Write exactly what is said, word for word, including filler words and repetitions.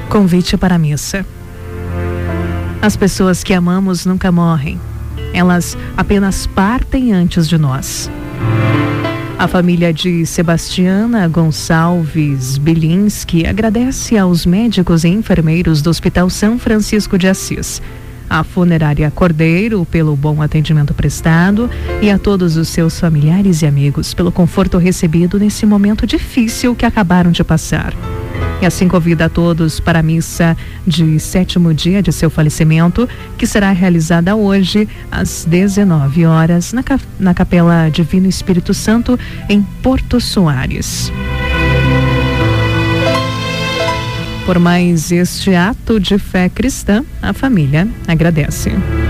Convite para a missa. As pessoas que amamos nunca morrem. Elas apenas partem antes de nós. A família de Sebastiana Gonçalves Bilinski agradece aos médicos e enfermeiros do Hospital São Francisco de Assis, à Funerária Cordeiro pelo bom atendimento prestado e a todos os seus familiares e amigos pelo conforto recebido nesse momento difícil que acabaram de passar. E assim convida a todos para a missa de sétimo dia de seu falecimento, que será realizada hoje às dezenove horas na, na Capela Divino Espírito Santo em Porto Soares. Por mais este ato de fé cristã, a família agradece.